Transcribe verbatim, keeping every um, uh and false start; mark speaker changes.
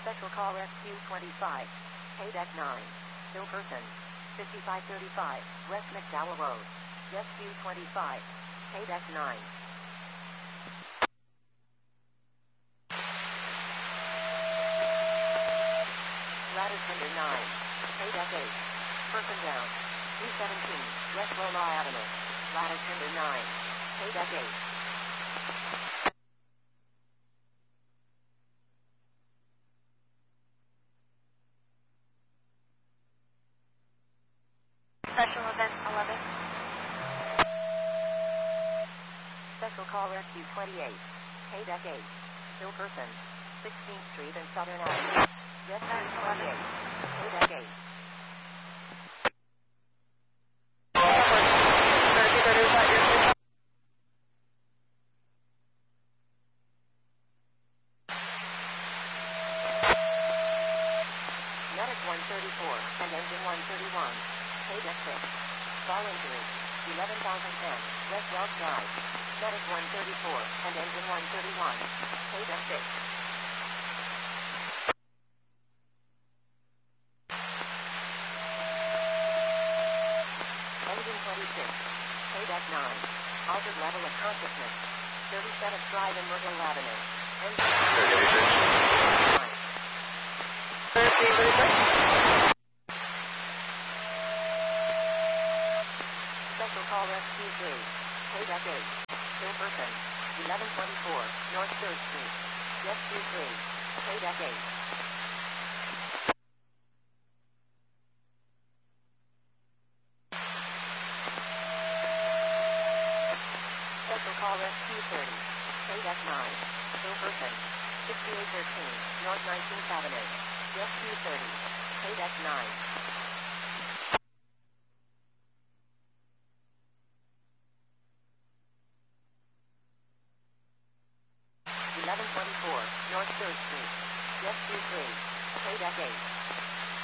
Speaker 1: Special call S Q twenty-five. Paydeck nine. Still person. fifty-five thirty-five. West McDowell Road. S Q twenty-five. Paydeck nine. Ladder tender nine. Paydeck eight. Person down. three seventeen. West Loma Avenue. Ladder tender nine. Paydeck eight. Special event eleven. Special call S Q twenty-eight. Paydeck eight. Still person. sixteenth Street and Southern Avenue. S Q twenty-eight. Paydeck eight. Medic one thirty-four and engine one thirty-one. Paydeck six. Fall injury. eleven thousand ten. West Wells Drive. Medic one thirty-four and engine one thirty-one. Paydeck six. Engine twenty-six. Paydeck nine. Altered level of consciousness. thirty-seventh Drive and Myrtle Avenue. Engine nine. Special call S Q three. Paydeck eight. Still person. eleven twenty-four. North third Street. S Q three. Paydeck eight. Special call S Q thirty. Paydeck nine. Still person. sixty-eight thirteen. North nineteenth Avenue. S Q thirty. Paydeck nine. eleven twenty-four. North third Street. S Q three. Paydeck eight.